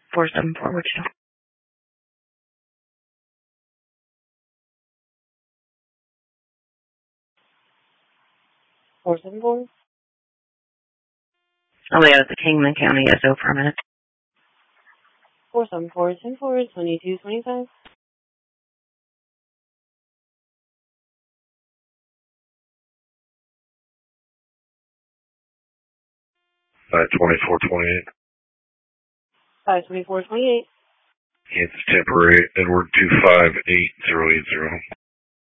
474, which is 474? Oh, yeah, it's the Kingman County SO for a minute. 474, 10-4, 2225. 2428. 52428. Kansas Temporary, Edward 258080.